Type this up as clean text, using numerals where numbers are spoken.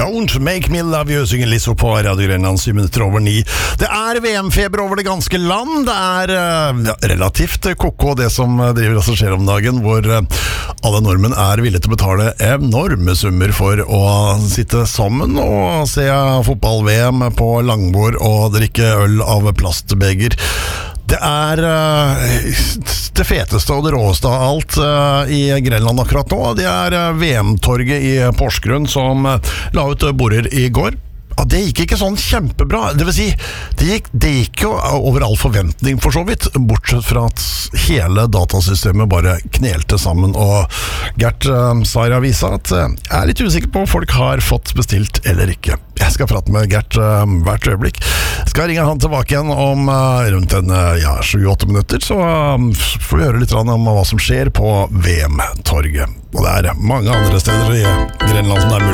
Don't Make Me Love You, synger Lizzo på Radio Grenland 7:07. Det VM-feber over det ganske land. Det relativt koko det som driver og skjer om dagen, hvor alle nordmenn villige til å betale enorme summer for å sitte sammen og se fotball-VM på langbord og drikke øl av plastbeger. Det det feteste og det råeste av alt i Grenland akkurat nå. Det VM-torget i Porsgrunn som la ut border i går. Ja, det gikk ikke sånn kjempebra. Det vil si, det gikk jo over all forventning for så vidt, bortsett fra at hele datasystemet bare knelte sammen, og Gert sa i avisa at jeg litt usikker på om folk har fått bestilt eller ikke. Jeg skal prate med Gert hvert øyeblikk. Skal ringe han tilbake igjen om rundt 7-8 minutter, så får vi høre litt om hva som skjer på VM-torget. Og det mange andre steder i Grenland som